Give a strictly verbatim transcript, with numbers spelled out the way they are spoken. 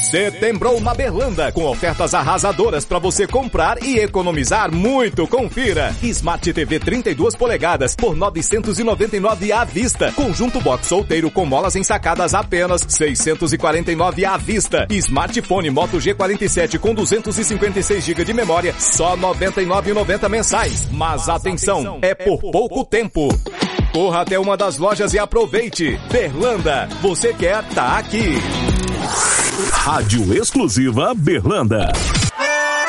Setembrou na Berlanda, com ofertas arrasadoras para você comprar e economizar muito. Confira. Smart T V trinta e duas polegadas por novecentos e noventa e nove reais à vista. Conjunto box solteiro com molas ensacadas apenas seiscentos e quarenta e nove reais à vista. Smartphone Moto G quarenta e sete com duzentos e cinquenta e seis gigas de memória, só noventa e nove reais e noventa centavos mensais. Mas atenção, é por pouco tempo. Corra até uma das lojas e aproveite. Berlanda, você quer tá aqui. Rádio Exclusiva Berlanda.